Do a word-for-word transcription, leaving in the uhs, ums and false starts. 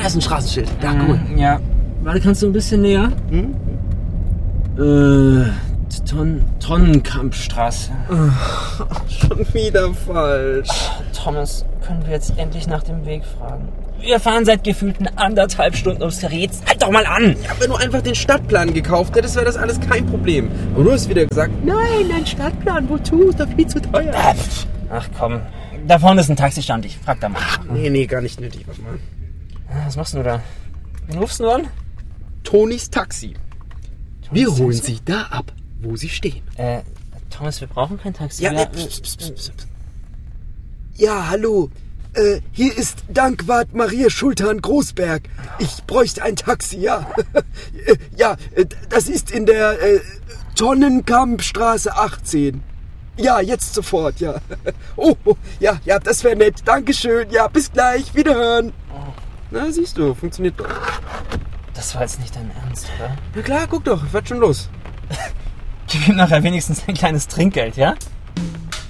da ist ein Straßenschild. Da, Mhm, cool. Ja. Warte, kannst du ein bisschen näher? Hm? Äh, Ton Tonnenkampfstraße. Schon wieder falsch. Thomas, können wir jetzt endlich nach dem Weg fragen? Wir fahren seit gefühlten anderthalb Stunden ums Gerät. Halt doch mal an! Ja, wenn du einfach den Stadtplan gekauft hättest, wäre das alles kein Problem. Aber du hast wieder gesagt, nein, ein Stadtplan, wozu? Ist doch viel zu teuer. Ach komm, da vorne ist ein Taxistand. Ich frag da mal. Nee, nee, gar nicht nötig. Warte mal. Was machst du da? Wen rufst du an? Tonis Taxi. Wir Tonys holen Taxi? sie da ab, wo sie stehen. Äh, Thomas, wir brauchen kein Taxi. Ja, wir, äh, pst, pst, pst, pst. Ja, hallo. Äh, hier ist Dankwart Maria Schultan Großberg. Ich bräuchte ein Taxi, ja. Äh, ja, äh, das ist in der äh, Tonnenkampfstraße achtzehn. Ja, jetzt sofort, ja. Oh, oh ja, ja, das wäre nett. Dankeschön. Ja, bis gleich. Wiederhören. Na, siehst du, funktioniert doch. Das war jetzt nicht dein Ernst, oder? Na klar, guck doch, wird schon los. Gib ihm nachher wenigstens ein kleines Trinkgeld, ja?